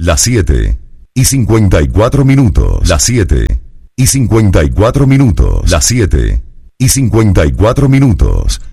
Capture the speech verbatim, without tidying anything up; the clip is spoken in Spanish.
Las siete y cincuenta y cuatro minutos. Las siete y cincuenta y cuatro minutos. Las siete y cincuenta y cuatro minutos.